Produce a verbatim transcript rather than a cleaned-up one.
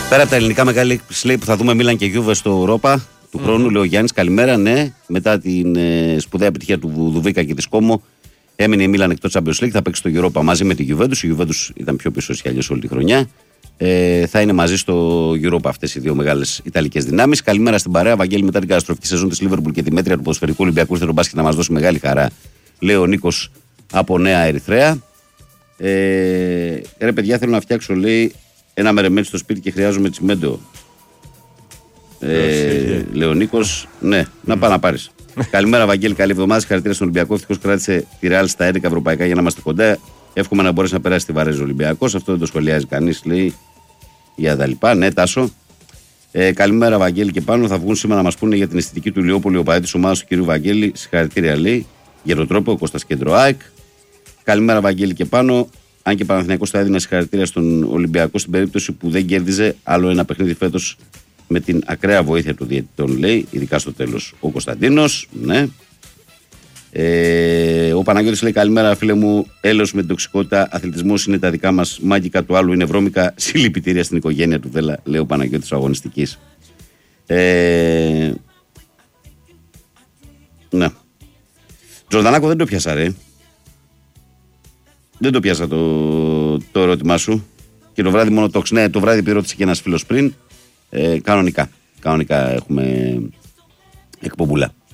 Πέρα από τα ελληνικά, μεγάλη έκπληξη λέει που θα δούμε Μίλαν και Γιούβε στο Ευρώπα του χρόνου. Mm. Λέει ο Γιάννης, καλημέρα. Ναι, μετά την ε, σπουδαία επιτυχία του Βουδουβίκα και τη Κόμο, έμεινε η Μίλαν εκτός Champions League. Θα παίξει στο Europa μαζί με τη Γιουβέντους. Η Γιουβέντους ήταν πιο πίσω κι αλλιώς όλη τη χρονιά. Ε, θα είναι μαζί στο Europa αυτές οι δύο μεγάλες ιταλικές δυνάμεις. Καλημέρα στην παρέα. Βαγγέλη, μετά την καταστροφική σεζόν της Λίβερπουλ και τη μέτρια του ποδοσφαιρικού Ολυμπιακού, ήρθε το μπάσκετ να μας δώσει μεγάλη χαρά. Λέει ο Νίκος από Νέα Ερυθρέα. Ε, ρε παιδιά, θέλω να φτιάξω, λέει, ένα μερεμέτσι στο σπίτι και χρειάζομαι τσιμέντο. Ε, λέει ο Νίκος. Ναι, mm. να πάει να πάρεις. Καλημέρα, Βαγγέλη. Καλή εβδομάδα. Συγχαρητήρια στον Ολυμπιακό. Ευτυχώς κράτησε τη Ρεάλ στα έντεκα ευρωπαϊκά για να είμαστε κοντά. Εύχομαι να μπορέσει να περάσει τη Βαρέζο Ολυμπιακός. Αυτό δεν το σχολιάζει κανείς, λέει η Αδαλυπά. Ναι, Τάσο. Ε, καλημέρα, Βαγγέλη και πάνω. Θα βγουν σήμερα να μας πούνε για την αισθητική του Λιόπολη ο παδί της ομάδας του κ. Βαγγέλη. Συγχαρητήρια, λέει, για τον τρόπο. Ο Κώστας Κέντρο ΑΕΚ. Καλημέρα, Βαγγέλη και πάνω. Αν και Παναθηναϊκός θα έδινε συγχαρητήρια στον Ολυμπιακό στην περίπτωση που δεν κέρδιζε άλλο ένα παιχνίδι φέτος με την ακραία βοήθεια του διαιτητών, λέει, ειδικά στο τέλος ο Κωνσταντίνος. Ναι. Ε, ο Παναγιώτης λέει καλημέρα, φίλε μου. Έλεος με την τοξικότητα. Αθλητισμός είναι τα δικά μας. Μάγικα του άλλου είναι βρώμικα. Συλληπιτήρια στην οικογένεια του Δέλα, λέει ο Παναγιώτης αγωνιστικής. Ε, ναι. Τζορδανάκο, δεν το πιάσα, ρε. Δεν το πιάσα το, το ερώτημά σου. Και το βράδυ μόνο το ναι, το βράδυ πήρώτησε και ένας φίλος πριν. Ε, κανονικά. Κανονικά έχουμε εκπομπούλα.